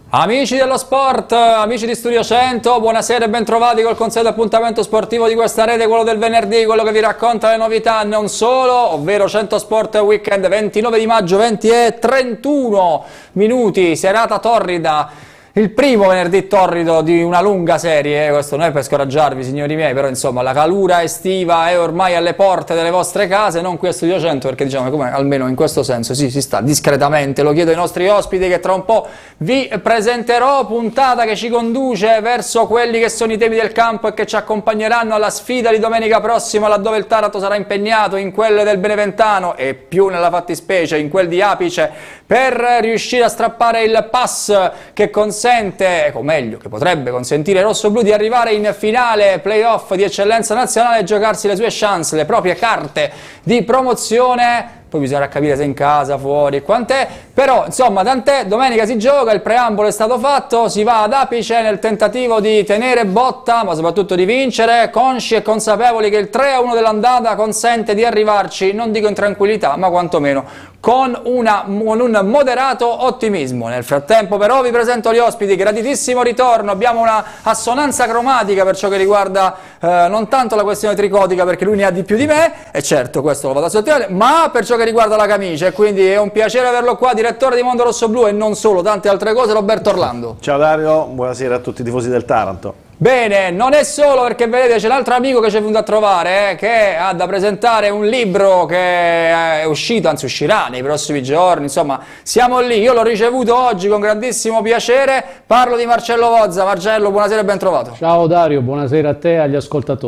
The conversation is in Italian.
Amici dello sport, amici di Studio 100, buonasera e bentrovati col consueto appuntamento sportivo di questa rete, quello del venerdì, quello che vi racconta le novità non solo, ovvero 100 Sport Weekend 29 di maggio, 20 e 31 minuti, serata torrida. Il primo venerdì torrido di una lunga serie, questo non è per scoraggiarvi signori miei, però insomma la calura estiva è ormai alle porte delle vostre case, non qui a Studio 100 perché diciamo come almeno in questo senso sì, si sta discretamente, lo chiedo ai nostri ospiti che tra un po' vi presenterò, puntata che ci conduce verso quelli che sono i temi del campo e che ci accompagneranno alla sfida di domenica prossima laddove il Taranto sarà impegnato in quelle del Beneventano e più nella fattispecie in quel di Apice per riuscire a strappare il pass che consente, o meglio, che potrebbe consentire ai rossoblù di arrivare in finale playoff di eccellenza nazionale e giocarsi le sue chance, le proprie carte di promozione. Poi bisognerà capire se in casa, fuori, quant'è, però insomma tant'è, domenica si gioca, il preambolo è stato fatto, si va ad Apice nel tentativo di tenere botta, ma soprattutto di vincere, consci e consapevoli che il 3-1 dell'andata consente di arrivarci, non dico in tranquillità, ma quantomeno con un moderato ottimismo. Nel frattempo però vi presento gli ospiti, graditissimo ritorno, abbiamo una assonanza cromatica per ciò che riguarda non tanto la questione tricotica perché lui ne ha di più di me, e certo questo lo vado a sottolineare, ma per ciò che riguarda la camicia, e quindi è un piacere averlo qua, direttore di Mondo Rossoblu e non solo, tante altre cose, Roberto Orlando. Ciao Dario, buonasera a tutti i tifosi del Taranto. Bene, non è solo perché vedete c'è un altro amico che ci è venuto a trovare che ha da presentare un libro che è uscito, anzi uscirà nei prossimi giorni, insomma siamo lì, io l'ho ricevuto oggi con grandissimo piacere, parlo di Marcello Vozza. Marcello, buonasera e ben trovato. Ciao Dario, buonasera a te e agli ascoltatori.